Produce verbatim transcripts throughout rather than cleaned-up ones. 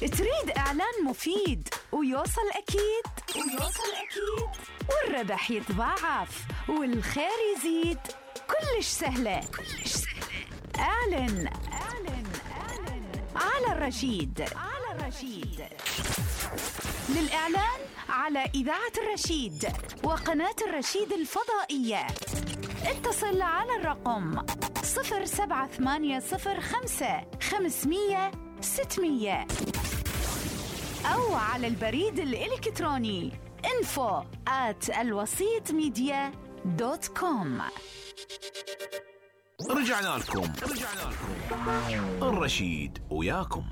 تريد إعلان مفيد ويوصل أكيد ويوصل أكيد والربح يتضاعف والخير يزيد؟ كلش سهلة كلش سهلة. اعلن اعلن اعلن على الرشيد على الرشيد. للإعلان على إذاعة الرشيد وقناة الرشيد الفضائية اتصل على الرقم صفر سبعة ثمانية صفر خمسة خمسمية ستمية أو على البريد الإلكتروني info at الوسيط ميديا دوت كوم. رجعنا لكم رجعنا لكم الرشيد وياكم.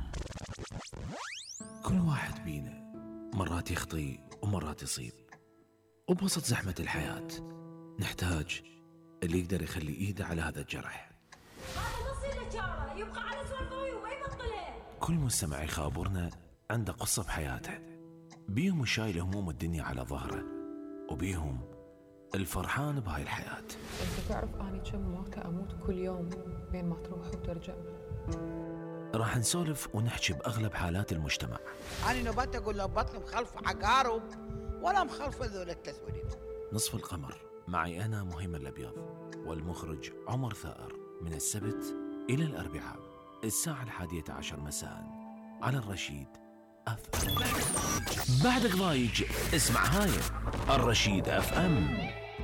كل واحد بينا مرات يخطي ومرات يصيب، وبوسط زحمة الحياة نحتاج اللي يقدر يخلي إيده على هذا الجرح. هذا نصير جاره يبقى على سوالفه وما يبطلها. كل مستمع يخابرنا عنده قصة بحياته، بيهم شايل هموم الدنيا على ظهره، وبيهم الفرحان بهاي الحياة. انت تعرف اني كم موتة اموت كل يوم بين ما تروح وترجع. راح نسولف ونحكي باغلب حالات المجتمع. انا نبات اقول له بطني مخلفه عقارب ولا مخلفه ذول التسويد. نصف القمر معي انا مهيمن الابيض والمخرج عمر ثائر، من السبت الى الاربعاء الساعه الحادية عشر مساء على الرشيد اف ام. بعدك ضايج اسمع هاي الرشيد اف ام.